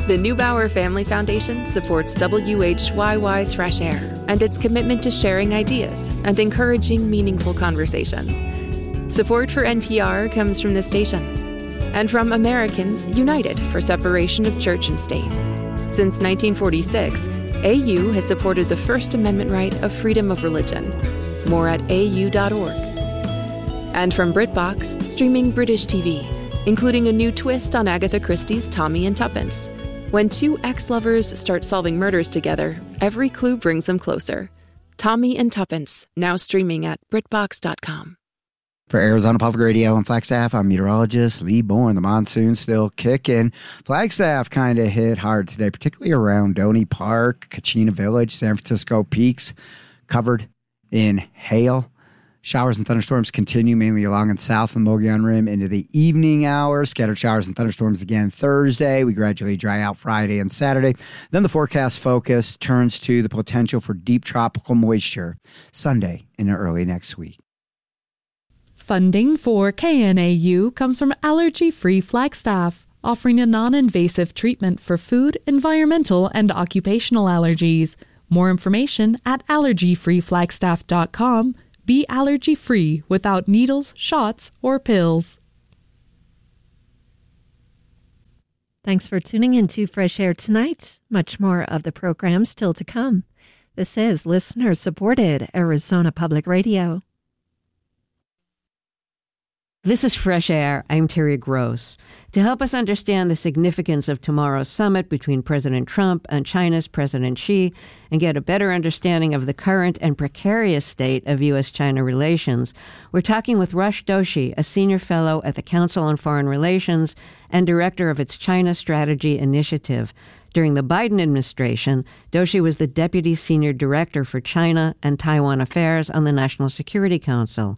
The Neubauer Family Foundation supports WHYY's Fresh Air and its commitment to sharing ideas and encouraging meaningful conversation. Support for NPR comes from this station and from Americans United for Separation of Church and State. Since 1946, AU has supported the First Amendment right of freedom of religion. More at au.org. And from BritBox, streaming British TV, including a new twist on Agatha Christie's Tommy and Tuppence. When two ex-lovers start solving murders together, every clue brings them closer. Tommy and Tuppence, now streaming at BritBox.com. For Arizona Public Radio and Flagstaff, I'm meteorologist Lee Bourne. The monsoon's still kicking. Flagstaff kind of hit hard today, particularly around Doney Park, Kachina Village, San Francisco Peaks, covered in hail. Showers and thunderstorms continue mainly along and south of the Mogollon Rim into the evening hours. Scattered showers and thunderstorms again Thursday. We gradually dry out Friday and Saturday. Then the forecast focus turns to the potential for deep tropical moisture Sunday and early next week. Funding for KNAU comes from Allergy Free Flagstaff, offering a non-invasive treatment for food, environmental, and occupational allergies. More information at allergyfreeflagstaff.com. Be allergy-free without needles, shots, or pills. Thanks for tuning into Fresh Air tonight. Much more of the program still to come. This is listener-supported Arizona Public Radio. This is Fresh Air. I'm Terry Gross. To help us understand the significance of tomorrow's summit between President Trump and China's President Xi and get a better understanding of the current and precarious state of U.S.-China relations, we're talking with Rush Doshi, a senior fellow at the Council on Foreign Relations and director of its China Strategy Initiative. During the Biden administration, Doshi was the deputy senior director for China and Taiwan affairs on the National Security Council.